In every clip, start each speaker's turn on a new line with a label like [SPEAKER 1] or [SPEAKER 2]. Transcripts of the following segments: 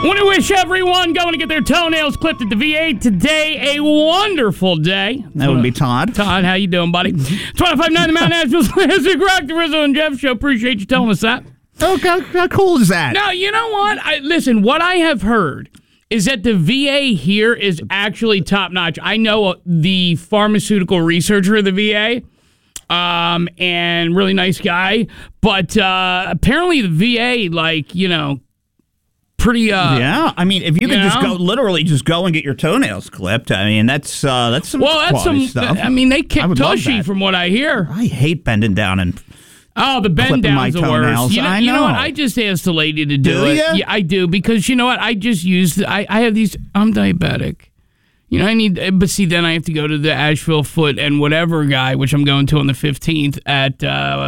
[SPEAKER 1] Want to wish everyone going to get their toenails clipped at the VA today a wonderful day.
[SPEAKER 2] That would be Todd.
[SPEAKER 1] Todd, how you doing, buddy? 25.9 the Mountain Asheville's Classic Rock, the Rizzo and Jeff Show. Appreciate you telling us that.
[SPEAKER 2] Oh, how cool is that?
[SPEAKER 1] Now, you know what? Listen, what I have heard is that the VA here is actually top-notch. I know the pharmaceutical researcher of the VA, and really nice guy, but apparently the VA, pretty
[SPEAKER 2] yeah, I mean, if you could just go and get your toenails clipped, I mean, that's some quality stuff.
[SPEAKER 1] I mean, they kick tushy from what I hear.
[SPEAKER 2] I hate bending down and
[SPEAKER 1] the bend down's the worst. You know what? I just asked the lady to do it.
[SPEAKER 2] You?
[SPEAKER 1] Yeah, I do, because you know what? I just use I have these. I'm diabetic. But see, then I have to go to the Asheville Foot and Whatever guy, which I'm going to on the 15th at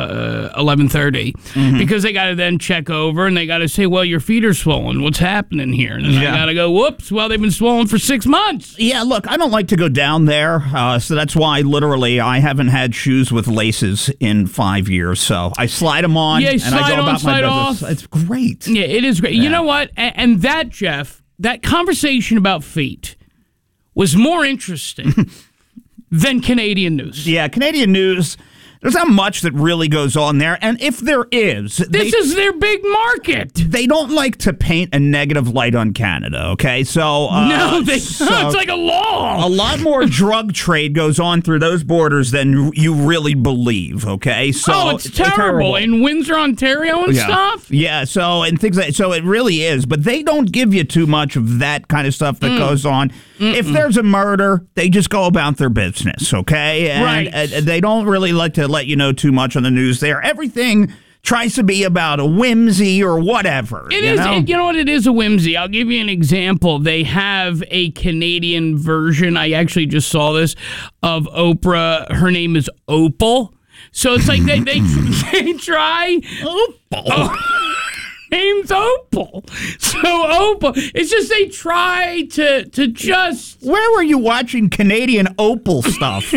[SPEAKER 1] 11:30, because they got to then check over and they got to say, well, your feet are swollen. What's happening here? And I got to go, whoops, well, they've been swollen for 6 months.
[SPEAKER 2] Yeah, look, I don't like to go down there, so that's why literally I haven't had shoes with laces in 5 years. So I slide them on and I go about my business. It's great.
[SPEAKER 1] Yeah, it is great. Yeah. You know what? And that, Jeff, that conversation about feet was more interesting than Canadian news.
[SPEAKER 2] Yeah, Canadian news, there's not much that really goes on there. And if there is...
[SPEAKER 1] This is their big market.
[SPEAKER 2] They don't like to paint a negative light on Canada, okay? So...
[SPEAKER 1] no, it's like a law.
[SPEAKER 2] A lot more drug trade goes on through those borders than you really believe, okay? So
[SPEAKER 1] it's terrible. In Windsor, Ontario and stuff?
[SPEAKER 2] Yeah, so and things like... So it really is. But they don't give you too much of that kind of stuff that goes on. If there's a murder, they just go about their business, okay? And
[SPEAKER 1] right.
[SPEAKER 2] They don't really like to let you know too much on the news there. Everything tries to be about a whimsy or whatever.
[SPEAKER 1] It is. You know what? It is a whimsy. I'll give you an example. They have a Canadian version. I actually just saw this of Oprah. Her name is Opal. So it's like they try. Opal. Name's Opal. So Opal. It's just they try to just...
[SPEAKER 2] Where were you watching Canadian Opal stuff?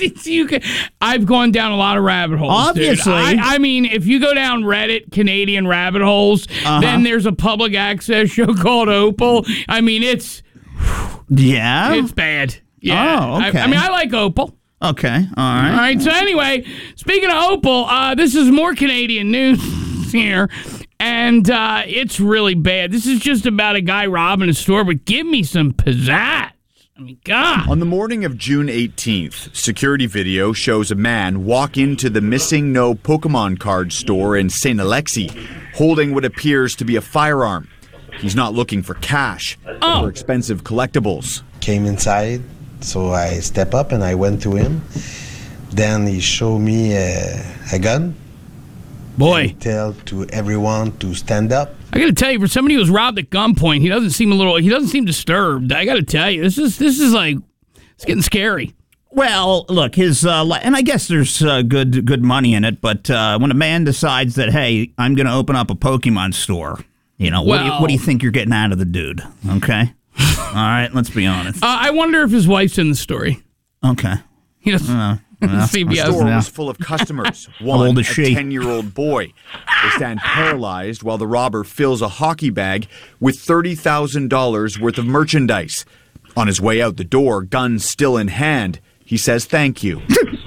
[SPEAKER 1] I've gone down a lot of rabbit holes.
[SPEAKER 2] Obviously.
[SPEAKER 1] Dude. I mean, if you go down Reddit, Canadian rabbit holes, then there's a public access show called Opal. I mean, it's...
[SPEAKER 2] Yeah?
[SPEAKER 1] It's bad. Yeah.
[SPEAKER 2] Oh, okay.
[SPEAKER 1] I mean, I like Opal.
[SPEAKER 2] Okay. All right.
[SPEAKER 1] All right. So anyway, speaking of Opal, this is more Canadian news here. And it's really bad. This is just about a guy robbing a store, but give me some pizzazz. I mean, God.
[SPEAKER 3] On the morning of June 18th, security video shows a man walk into the Missing No Pokemon card store in St. Alexi, holding what appears to be a firearm. He's not looking for cash or expensive collectibles.
[SPEAKER 4] Came inside, so I step up and I went to him. Then he showed me a gun.
[SPEAKER 1] Boy,
[SPEAKER 4] tell to everyone to stand up.
[SPEAKER 1] I got to tell you, for somebody who was robbed at gunpoint, he doesn't seem disturbed. I got to tell you, this is like, it's getting scary.
[SPEAKER 2] Well, look, his and I guess there's good money in it, but when a man decides that, hey, I'm going to open up a Pokemon store, what do you think you're getting out of the dude? Okay, all right, let's be honest.
[SPEAKER 1] I wonder if his wife's in the story.
[SPEAKER 2] Okay,
[SPEAKER 1] he doesn't.
[SPEAKER 3] The store was full of customers. One, a 10-year-old boy. They stand paralyzed while the robber fills a hockey bag with $30,000 worth of merchandise. On his way out the door, gun still in hand, he says thank you.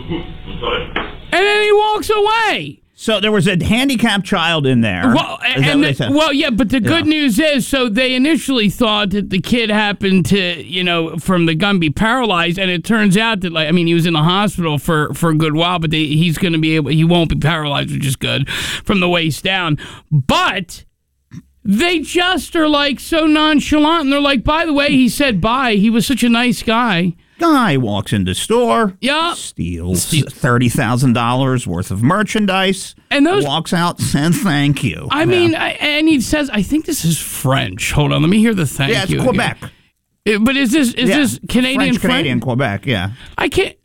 [SPEAKER 1] And then he walks away.
[SPEAKER 2] So there was a handicapped child in there.
[SPEAKER 1] Well, but the good news is, so they initially thought that the kid happened to, from the gun be paralyzed, and it turns out that, he was in the hospital for a good while, but he's going to be he won't be paralyzed, which is good, from the waist down. But they just are, so nonchalant, and they're like, by the way, he said bye. He was such a nice guy.
[SPEAKER 2] Guy walks into store, steals $30,000 worth of merchandise,
[SPEAKER 1] and
[SPEAKER 2] walks out, says thank you.
[SPEAKER 1] I mean, and he says, I think this is French. Hold on, let me hear the thank you.
[SPEAKER 2] Yeah, it's Quebec.
[SPEAKER 1] But is this Canadian?
[SPEAKER 2] Canadian, Quebec, yeah.
[SPEAKER 1] I can't...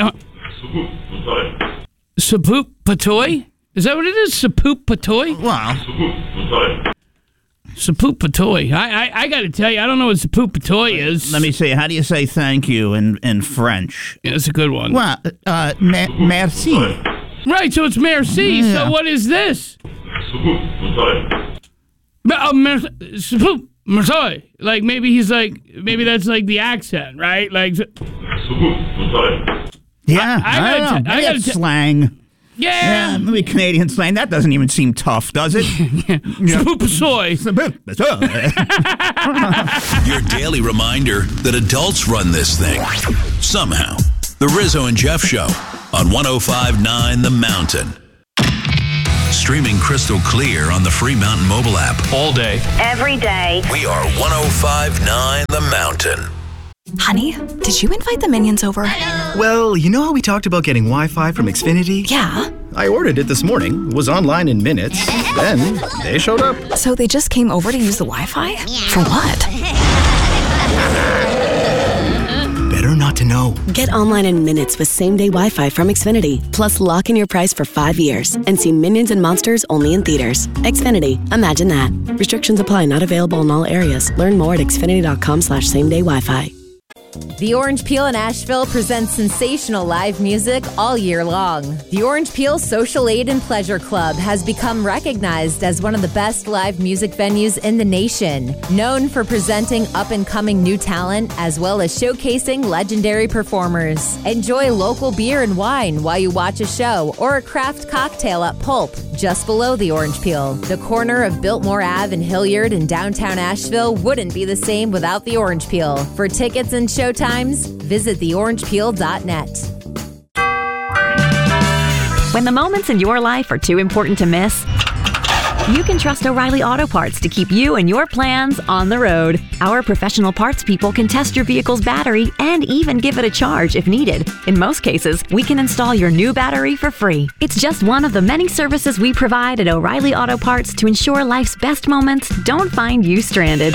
[SPEAKER 1] Sapoop Patoy? Is that what it is? Sapoop Patoy?
[SPEAKER 2] Wow.
[SPEAKER 1] Sapoop Patoy. I got to tell you, I don't know what Sapoop Patoy is.
[SPEAKER 2] Let me see. How do you say thank you in French?
[SPEAKER 1] Yeah, that's a good one.
[SPEAKER 2] Well, merci.
[SPEAKER 1] Right, so it's merci. Yeah. So what is this? Sapoop Masoi. Like maybe that's like the accent, right? Like.
[SPEAKER 2] Yeah, I don't know. Maybe it's slang.
[SPEAKER 1] Yeah,
[SPEAKER 2] maybe Canadian slang. That doesn't even seem tough, does it?
[SPEAKER 1] Spoop-a-soy.
[SPEAKER 5] Your daily reminder that adults run this thing. Somehow. The Rizzo and Jeff Show on 105.9 The Mountain. Streaming crystal clear on the free Mountain mobile app.
[SPEAKER 6] All day.
[SPEAKER 7] Every day.
[SPEAKER 5] We are 105.9 The Mountain.
[SPEAKER 8] Honey, did you invite the Minions over?
[SPEAKER 9] Well, you know how we talked about getting Wi-Fi from Xfinity?
[SPEAKER 8] Yeah.
[SPEAKER 9] I ordered it this morning, was online in minutes, then they showed up.
[SPEAKER 8] So they just came over to use the Wi-Fi? For what?
[SPEAKER 9] Better not to know.
[SPEAKER 10] Get online in minutes with same-day Wi-Fi from Xfinity. Plus, lock in your price for 5 years and see Minions and Monsters only in theaters. Xfinity. Imagine that. Restrictions apply. Not available in all areas. Learn more at xfinity.com/same-day Wi-Fi.
[SPEAKER 11] The Orange Peel in Asheville presents sensational live music all year long. The Orange Peel Social Aid and Pleasure Club has become recognized as one of the best live music venues in the nation, known for presenting up-and-coming new talent as well as showcasing legendary performers. Enjoy local beer and wine while you watch a show or a craft cocktail at Pulp, just below the Orange Peel. The corner of Biltmore Ave and Hilliard in downtown Asheville wouldn't be the same without the Orange Peel. For tickets and showtimes, visit theorangepeel.net.
[SPEAKER 12] When the moments in your life are too important to miss, you can trust O'Reilly Auto Parts to keep you and your plans on the road. Our professional parts people can test your vehicle's battery and even give it a charge if needed. In most cases, we can install your new battery for free. It's just one of the many services we provide at O'Reilly Auto Parts to ensure life's best moments don't find you stranded.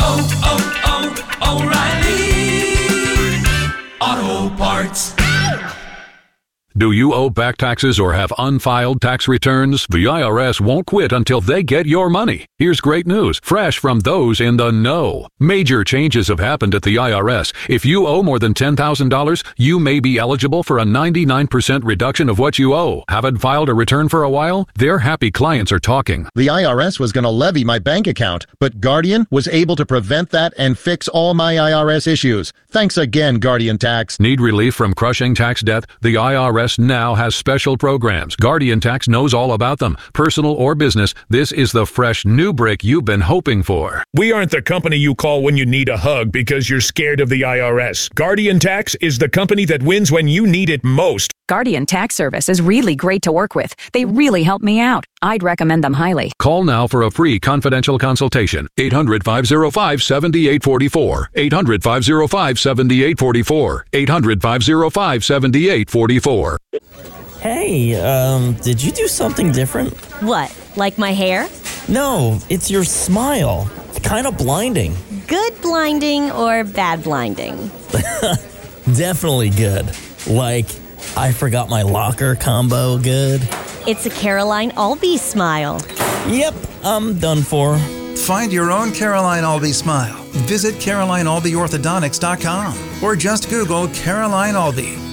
[SPEAKER 5] O'Reilly Auto Parts.
[SPEAKER 13] Do you owe back taxes or have unfiled tax returns? The IRS won't quit until they get your money. Here's great news, fresh from those in the know. Major changes have happened at the IRS. If you owe more than $10,000, you may be eligible for a 99% reduction of what you owe. Haven't filed a return for a while? Their happy clients are talking.
[SPEAKER 14] The IRS was going to levy my bank account, but Guardian was able to prevent that and fix all my IRS issues. Thanks again, Guardian Tax.
[SPEAKER 13] Need relief from crushing tax debt? The IRS now has special programs. Guardian Tax knows all about them. Personal or business, this is the fresh new break you've been hoping for.
[SPEAKER 15] We aren't the company you call when you need a hug because you're scared of the IRS. Guardian Tax is the company that wins when you need it most.
[SPEAKER 16] Guardian Tax Service is really great to work with. They really help me out. I'd recommend them highly.
[SPEAKER 13] Call now for a free confidential consultation. 800-505-7844. 800-505-7844. 800-505-7844.
[SPEAKER 17] Hey, did you do something different?
[SPEAKER 18] What, like my hair?
[SPEAKER 17] No, it's your smile. It's kind of blinding.
[SPEAKER 18] Good blinding or bad blinding?
[SPEAKER 17] Definitely good. Like, I forgot my locker combo good.
[SPEAKER 18] It's a Caroline Albee smile.
[SPEAKER 17] Yep, I'm done for.
[SPEAKER 19] Find your own Caroline Albee smile. Visit CarolineAlbeeOrthodontics.com or just Google Caroline Albee.